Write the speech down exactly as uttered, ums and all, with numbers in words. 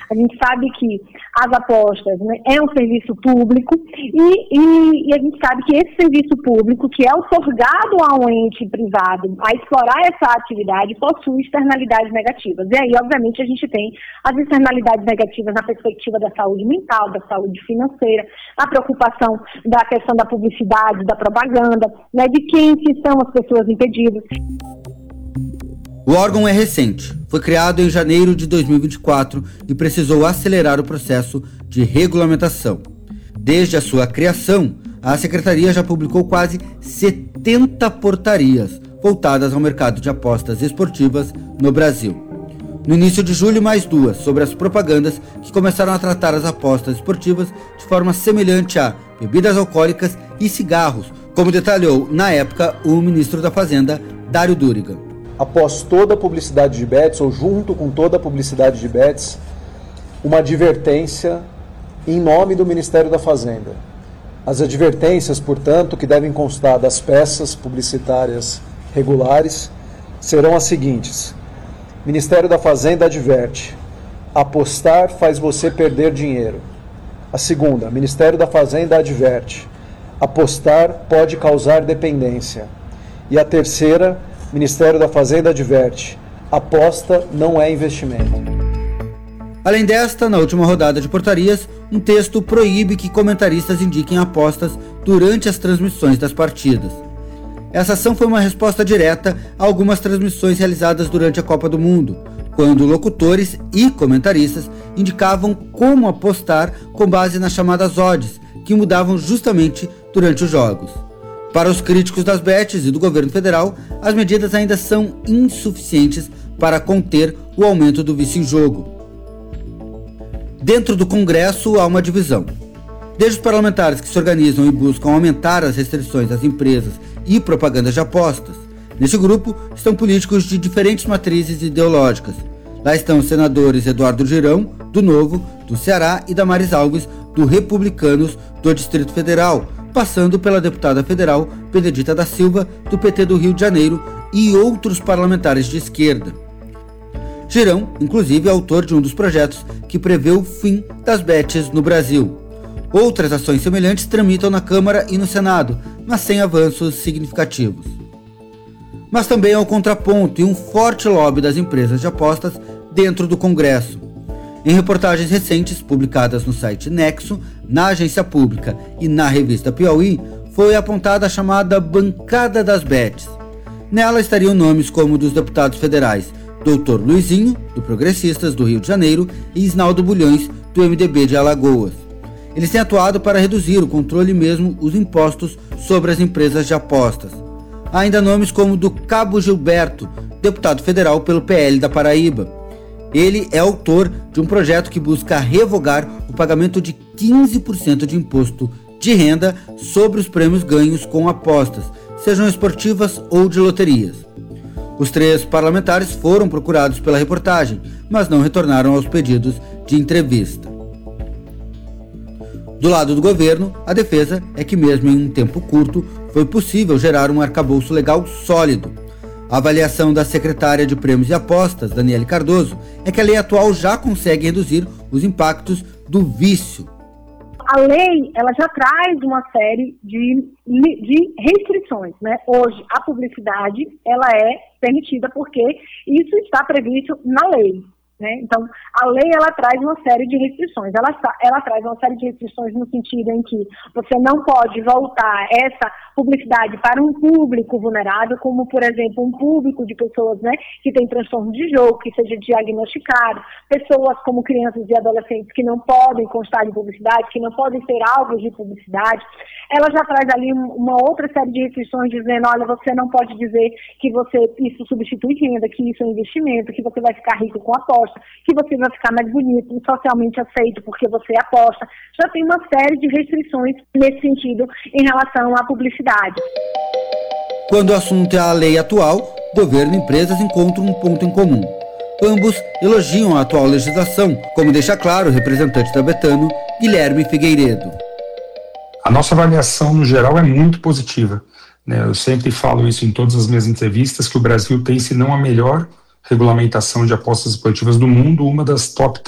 A gente sabe que as apostas, né, é um serviço público e, e, e a gente sabe que esse serviço público, que é otorgado a um ente privado a explorar essa atividade, possui externalidades negativas. E aí, obviamente, a gente tem as externalidades negativas na perspectiva da saúde mental, da saúde financeira, a preocupação da questão da publicidade, da propaganda, né, de quem que são as pessoas impedidas. O órgão é recente, foi criado em janeiro de dois mil e vinte e quatro e precisou acelerar o processo de regulamentação. Desde a sua criação, a Secretaria já publicou quase setenta portarias voltadas ao mercado de apostas esportivas no Brasil. No início de julho, mais duas sobre as propagandas que começaram a tratar as apostas esportivas de forma semelhante a bebidas alcoólicas e cigarros, como detalhou, na época, o ministro da Fazenda, Dário Duriga. Após toda a publicidade de bets, ou junto com toda a publicidade de bets, uma advertência em nome do Ministério da Fazenda. As advertências, portanto, que devem constar das peças publicitárias regulares, serão as seguintes. Ministério da Fazenda adverte: apostar faz você perder dinheiro. A segunda, Ministério da Fazenda adverte: apostar pode causar dependência. E a terceira, Ministério da Fazenda adverte: aposta não é investimento. Além desta, na última rodada de portarias, um texto proíbe que comentaristas indiquem apostas durante as transmissões das partidas. Essa ação foi uma resposta direta a algumas transmissões realizadas durante a Copa do Mundo, quando locutores e comentaristas indicavam como apostar com base nas chamadas odds, que mudavam justamente durante os jogos. Para os críticos das bets e do governo federal, as medidas ainda são insuficientes para conter o aumento do vício em jogo. Dentro do Congresso há uma divisão. Desde os parlamentares que se organizam e buscam aumentar as restrições às empresas e propagandas de apostas. Neste grupo estão políticos de diferentes matrizes ideológicas. Lá estão os senadores Eduardo Girão, do Novo, do Ceará, e Damares Alves, do Republicanos, do Distrito Federal, passando pela deputada federal Benedita da Silva, do P T do Rio de Janeiro, e outros parlamentares de esquerda. Girão, inclusive, é autor de um dos projetos que prevê o fim das bets no Brasil. Outras ações semelhantes tramitam na Câmara e no Senado, mas sem avanços significativos. Mas também há um contraponto e um forte lobby das empresas de apostas dentro do Congresso. Em reportagens recentes publicadas no site Nexo, na Agência Pública e na revista Piauí, foi apontada a chamada Bancada das Bets. Nela estariam nomes como dos deputados federais doutor Luizinho, do Progressistas do Rio de Janeiro, e Isnaldo Bulhões, do M D B de Alagoas. Eles têm atuado para reduzir o controle e mesmo os impostos sobre as empresas de apostas. Há ainda nomes como do Cabo Gilberto, deputado federal pelo P L da Paraíba. Ele é autor de um projeto que busca revogar o pagamento de quinze por cento de imposto de renda sobre os prêmios ganhos com apostas, sejam esportivas ou de loterias. Os três parlamentares foram procurados pela reportagem, mas não retornaram aos pedidos de entrevista. Do lado do governo, a defesa é que mesmo em um tempo curto, foi possível gerar um arcabouço legal sólido. A avaliação da secretária de Prêmios e Apostas, Daniele Cardoso, é que a lei atual já consegue reduzir os impactos do vício. A lei, ela já traz uma série de, de restrições, né? Hoje, a publicidade, ela é permitida porque isso está previsto na lei, né? Então, a lei, ela traz uma série de restrições. Ela, ela traz uma série de restrições no sentido em que você não pode voltar essa publicidade para um público vulnerável, como, por exemplo, um público de pessoas, né, que tem transtorno de jogo, que seja diagnosticado, pessoas como crianças e adolescentes que não podem constar em publicidade, que não podem ser alvos de publicidade. Ela já traz ali uma outra série de restrições dizendo, olha, você não pode dizer que você, isso substitui renda, que isso é investimento, que você vai ficar rico com aposta, que você vai ficar mais bonito e socialmente aceito porque você aposta. Já tem uma série de restrições nesse sentido em relação à publicidade. Quando o assunto é a lei atual, governo e empresas encontram um ponto em comum. Ambos elogiam a atual legislação, como deixa claro o representante da Betano, Guilherme Figueiredo. A nossa avaliação, no geral, é muito positiva, né? Eu sempre falo isso em todas as minhas entrevistas, que o Brasil tem, se não a melhor regulamentação de apostas esportivas do mundo, uma das top